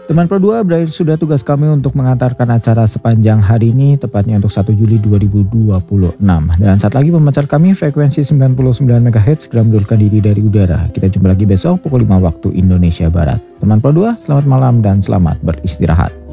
Teman Pro 2, berakhir sudah tugas kami untuk mengantarkan acara sepanjang hari ini, tepatnya untuk 1 Juli 2026. Dan saat lagi pemancar kami frekuensi 99 MHz segera mundurkan diri dari udara. Kita jumpa lagi besok pukul 5 waktu Indonesia Barat. Teman Pro 2, selamat malam dan selamat beristirahat.